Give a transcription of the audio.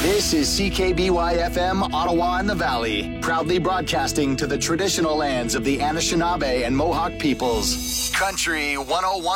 This is CKBY-FM Ottawa and the Valley, proudly broadcasting to the traditional lands of the Anishinaabe and Mohawk peoples. Country 101.